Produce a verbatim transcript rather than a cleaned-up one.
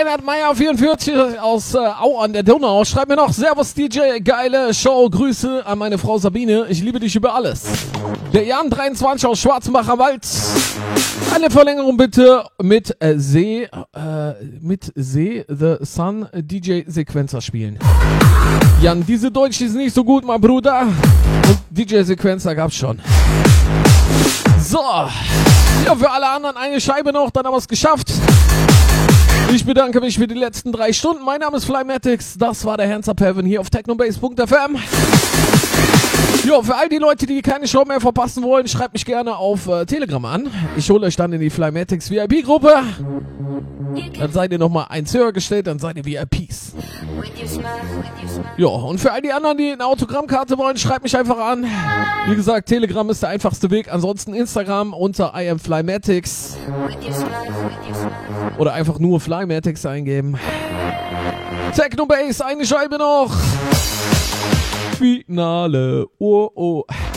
Reinhard Meyer vierundvierzig aus äh, Au an der Donau. Schreib mir noch, Servus D J, geile Show, Grüße an meine Frau Sabine, ich liebe dich über alles. Der Jan dreiundzwanzig aus Schwarzenbacher Wald. Eine Verlängerung bitte mit äh, See, äh, mit See The Sun D J Sequencer spielen. Jan, diese Deutsch ist nicht so gut, mein Bruder. Und D J Sequencer gab's schon. So, ja, für alle anderen eine Scheibe noch, dann haben wir es geschafft. Ich bedanke mich für die letzten drei Stunden. Mein Name ist Flymatics, das war der Hands Up Heaven hier auf technobase punkt f m. Jo, für all die Leute, die keine Show mehr verpassen wollen, schreibt mich gerne auf äh, Telegram an. Ich hole euch dann in die Flymatics V I P-Gruppe. Dann seid ihr nochmal eins höher gestellt, dann seid ihr V I Ps. Jo, und für all die anderen, die eine Autogrammkarte wollen, schreibt mich einfach an. Wie gesagt, Telegram ist der einfachste Weg. Ansonsten Instagram unter I am Flymatics. Oder einfach nur Flymatics eingeben. Technobase, eine Scheibe noch. Finale. Oh, oh.